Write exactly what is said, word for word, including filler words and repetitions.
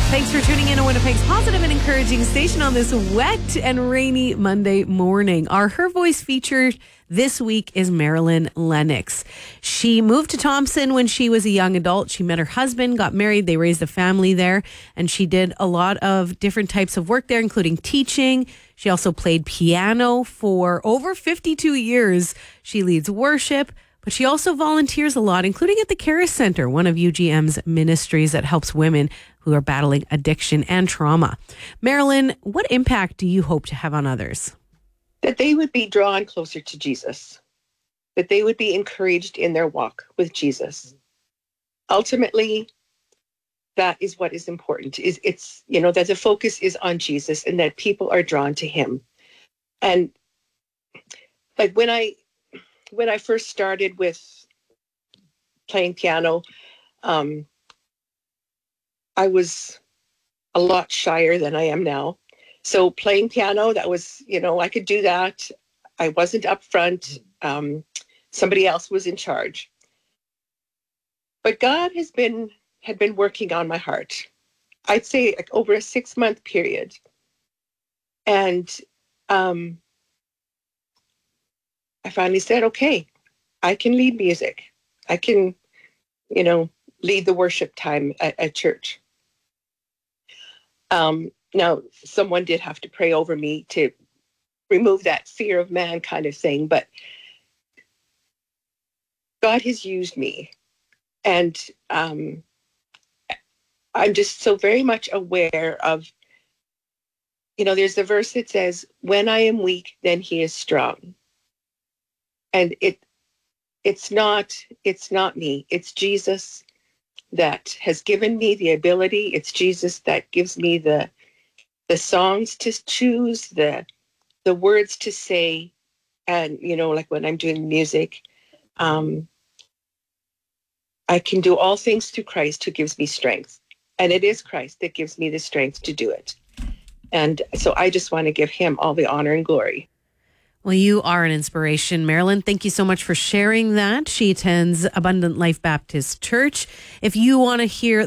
Thanks for tuning in to Winnipeg's positive and encouraging station on this wet and rainy Monday morning. Our Her Voice feature this week is Marilyn Lennox. She moved to Thompson when she was a young adult. She met her husband, got married, they raised a family there, and she did a lot of different types of work there, including teaching. She also played piano for over fifty-two years. She leads worship, but she also volunteers a lot, including at the Caris Center, one of U G M's ministries that helps women who are battling addiction and trauma. Marilyn, what impact do you hope to have on others? That they would be drawn closer to Jesus, that they would be encouraged in their walk with Jesus. Ultimately, that is what is important. Is it's, you know, that the focus is on Jesus and that people are drawn to him. And like when I when I first started with playing piano, um, I was a lot shyer than I am now. So playing piano, that was, you know, I could do that. I wasn't up front. Um, somebody else was in charge. But God has been, had been working on my heart. I'd say like over a six month period. And um, I finally said, okay, I can lead music. I can, you know, lead the worship time at, at church. Um, now, someone did have to pray over me to remove that fear of man kind of thing, but God has used me. And um, I'm just so very much aware of, you know, there's a verse that says, when I am weak, then he is strong. And it, it's not, it's not me, it's Jesus that has given me the ability. It's Jesus that gives me the the songs to choose, the the words to say, and you know, like when I'm doing music, um, I can do all things through Christ who gives me strength, and it is Christ that gives me the strength to do it. And so I just want to give him all the honor and glory. Well, you are an inspiration, Marilyn. Thank you so much for sharing that. She attends Abundant Life Baptist Church. If you want to hear